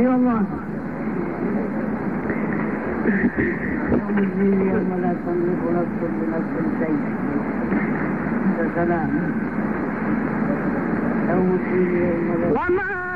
اي والله. يوم الدين يوم لا تملك نفس بنفس شيء. سلام. يوم الدين يوم لا